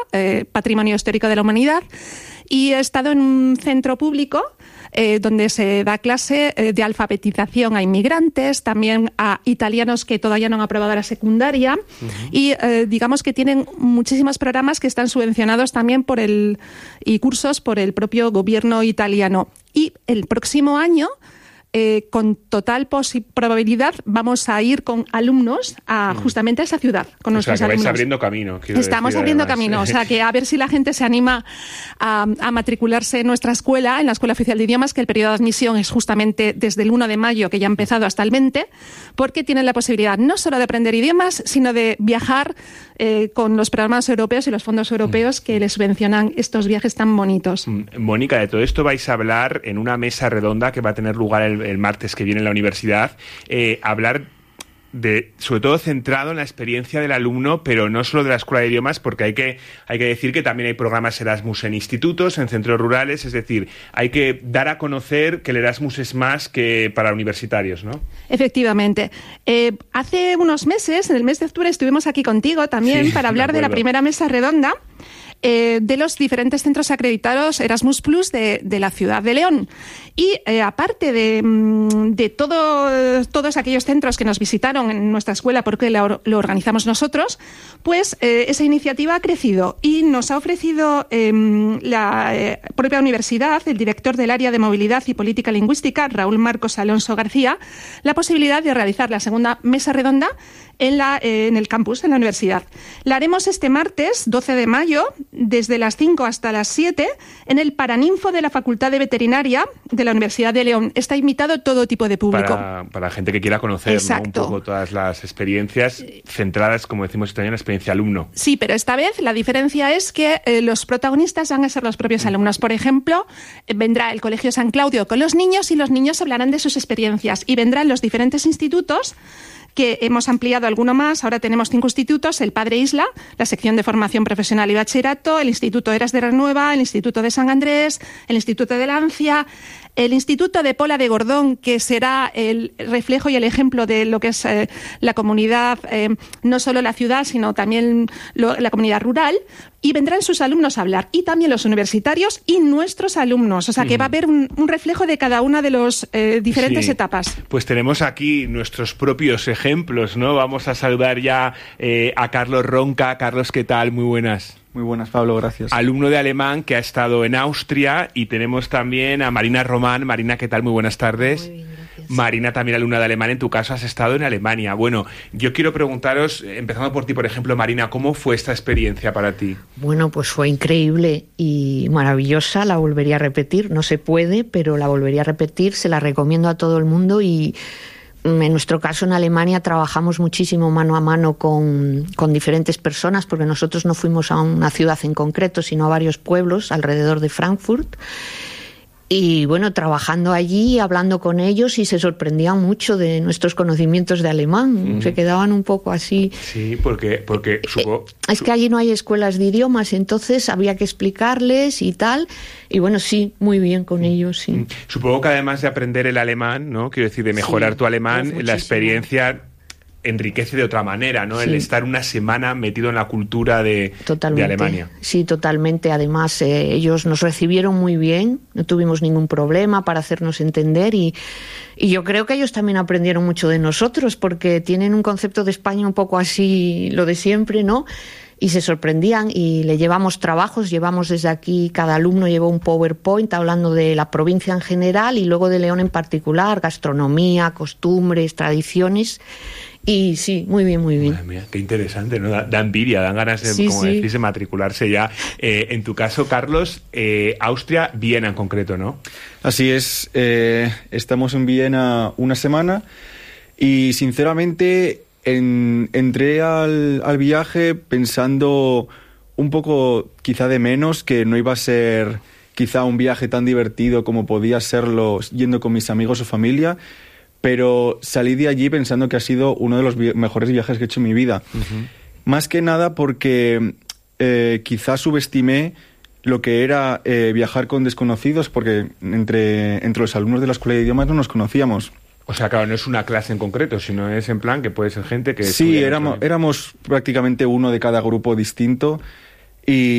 Patrimonio Histórico de la Humanidad, y he estado en un centro público donde se da clase de alfabetización a inmigrantes, también a italianos que todavía no han aprobado la secundaria, y digamos que tienen muchísimos programas que están subvencionados también y cursos por el propio gobierno italiano. Y el próximo año, con total probabilidad, vamos a ir con alumnos justamente a esa ciudad, con nuestros alumnos. Vais abriendo camino. Estamos abriendo camino, o sea que a ver si la gente se anima a matricularse en nuestra escuela, en la Escuela Oficial de Idiomas, que el periodo de admisión es justamente desde el 1 de mayo, que ya ha empezado, hasta el 20, porque tienen la posibilidad no solo de aprender idiomas, sino de viajar con los programas europeos y los fondos europeos que les subvencionan estos viajes tan bonitos. Mónica, de todo esto vais a hablar en una mesa redonda que va a tener lugar el martes que viene en la universidad, hablar sobre todo centrado en la experiencia del alumno, pero no solo de la Escuela de Idiomas, porque hay que decir que también hay programas Erasmus en institutos, en centros rurales, es decir, hay que dar a conocer que el Erasmus es más que para universitarios, ¿no? Efectivamente. Hace unos meses, en el mes de octubre, estuvimos aquí contigo también para hablar de la primera mesa redonda de los diferentes centros acreditados Erasmus Plus de la ciudad de León. Y aparte de todos aquellos centros que nos visitaron en nuestra escuela, porque lo organizamos nosotros, pues esa iniciativa ha crecido y nos ha ofrecido la propia universidad, el director del área de movilidad y política lingüística, Raúl Marcos Alonso García, la posibilidad de realizar la segunda mesa redonda en el campus, en la universidad. La haremos este martes, 12 de mayo, desde las 5 hasta las 7, en el Paraninfo de la Facultad de Veterinaria de la Universidad de León. Está invitado todo tipo de público. Para gente que quiera conocer, ¿no? Un poco todas las experiencias centradas, como decimos en la experiencia alumno. Sí, pero esta vez la diferencia es que los protagonistas van a ser los propios alumnos. Por ejemplo, vendrá el Colegio San Claudio con los niños y los niños hablarán de sus experiencias. Y vendrán los diferentes institutos, que hemos ampliado alguno más. Ahora tenemos 5 institutos: el Padre Isla, la sección de formación profesional y bachillerato, el Instituto Eras de Renueva, el Instituto de San Andrés, el Instituto de Lancia, el Instituto de Pola de Gordón, que será el reflejo y el ejemplo de lo que es la comunidad, no solo la ciudad, sino también la comunidad rural, y vendrán sus alumnos a hablar, y también los universitarios y nuestros alumnos. O sea, que va a haber un reflejo de cada una de las diferentes etapas. Pues tenemos aquí nuestros propios ejemplos, ¿no? Vamos a saludar ya a Carlos Ronca. Carlos, ¿qué tal? Muy buenas. Muy buenas, Pablo, gracias. Alumno de alemán que ha estado en Austria, y tenemos también a Marina Román. Marina, ¿qué tal? Muy buenas tardes. Muy bien, gracias. Marina, también alumna de alemán. En tu caso has estado en Alemania. Bueno, yo quiero preguntaros, empezando por ti, por ejemplo, Marina, ¿cómo fue esta experiencia para ti? Bueno, pues fue increíble y maravillosa. La volvería a repetir. No se puede, pero la volvería a repetir. Se la recomiendo a todo el mundo. Y en nuestro caso, en Alemania, trabajamos muchísimo mano a mano con diferentes personas, porque nosotros no fuimos a una ciudad en concreto, sino a varios pueblos alrededor de Frankfurt. Y bueno, trabajando allí, hablando con ellos, y se sorprendían mucho de nuestros conocimientos de alemán. Se quedaban un poco así. Sí, porque supongo... Es que allí no hay escuelas de idiomas, entonces había que explicarles y tal. Y bueno, sí, muy bien con ellos, sí. Supongo que además de aprender el alemán, ¿no? Quiero decir, de mejorar tu alemán, la experiencia enriquece de otra manera, ¿no? El estar una semana metido en la cultura de Alemania. Sí, totalmente. Además, ellos nos recibieron muy bien, no tuvimos ningún problema para hacernos entender, y yo creo que ellos también aprendieron mucho de nosotros, porque tienen un concepto de España un poco así, lo de siempre, ¿no? Y se sorprendían, y le llevamos trabajos, llevamos desde aquí, cada alumno llevó un PowerPoint hablando de la provincia en general y luego de León en particular, gastronomía, costumbres, tradiciones. Y sí, muy bien, muy bien. Madre mía, qué interesante, ¿no? Da envidia, dan ganas de, decís, de matricularse ya. En tu caso, Carlos, Austria, Viena en concreto, ¿no? Así es, estamos en Viena una semana y sinceramente entré al viaje pensando un poco quizá de menos, que no iba a ser quizá un viaje tan divertido como podía serlo yendo con mis amigos o familia. Pero salí de allí pensando que ha sido uno de los mejores viajes que he hecho en mi vida. Más que nada porque quizás subestimé lo que era viajar con desconocidos, porque entre los alumnos de la Escuela de Idiomas no nos conocíamos. O sea, claro, no es una clase en concreto, sino es en plan que puede ser gente que... Sí, éramos prácticamente uno de cada grupo distinto, y